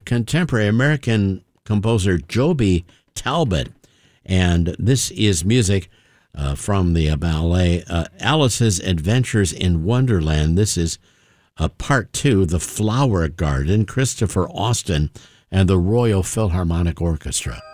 contemporary American composer Joby Talbot. And this is music from the ballet Alice's Adventures in Wonderland. This is part 2, The Flower Garden, Christopher Austin and the Royal Philharmonic Orchestra.